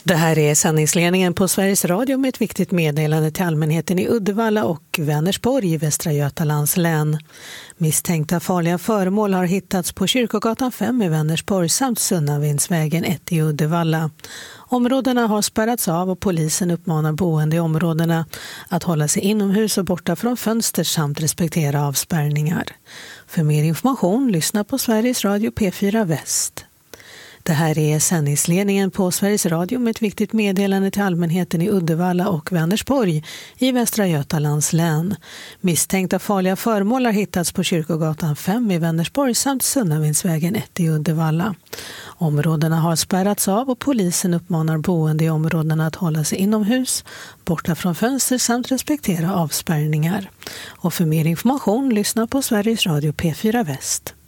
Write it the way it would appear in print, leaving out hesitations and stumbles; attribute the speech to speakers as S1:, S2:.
S1: Det här är sändningsledningen på Sveriges Radio med ett viktigt meddelande till allmänheten i Uddevalla och Vänersborg i Västra Götalands län. Misstänkta farliga föremål har hittats på Kyrkogatan 5 i Vänersborg samt Sunnavindsvägen 1 i Uddevalla. Områdena har spärrats av och polisen uppmanar boende i områdena att hålla sig inomhus och borta från fönster samt respektera avspärrningar. För mer information lyssna på Sveriges Radio P4 Väst. Det här är sändningsledningen på Sveriges Radio med ett viktigt meddelande till allmänheten i Uddevalla och Vänersborg i Västra Götalands län. Misstänkta farliga föremål har hittats på Kyrkogatan 5 i Vänersborg samt Sunnavindsvägen 1 i Uddevalla. Områdena har spärrats av och polisen uppmanar boende i områdena att hålla sig inomhus, borta från fönster samt respektera avspärrningar. Och för mer information lyssna på Sveriges Radio P4 Väst.